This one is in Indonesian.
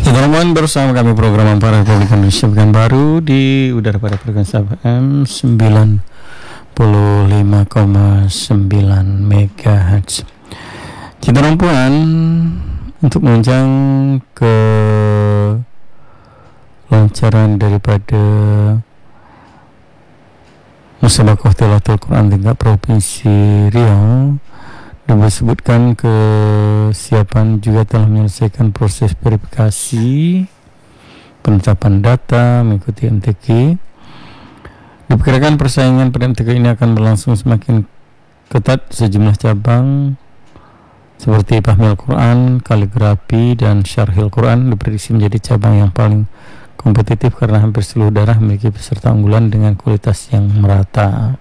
Teman-teman, bersama kami program Ampara Republik Indonesia Pekanbaru di udara pada frekuensi FM 95,9 MHz. Cinta Perempuan untuk menunjang ke lancaran daripada Musabaqah Tilawatul Quran tingkat Provinsi Riau. Disebutkan kesiapan juga telah menyelesaikan proses verifikasi penetapan data mengikuti MTQ. Diperkirakan persaingan pada MTQ ini akan berlangsung semakin ketat. Sejumlah cabang seperti Fahmil Quran, Kaligrafi, dan Syarhil Quran diprediksi menjadi cabang yang paling kompetitif karena hampir seluruh daerah memiliki peserta unggulan dengan kualitas yang merata.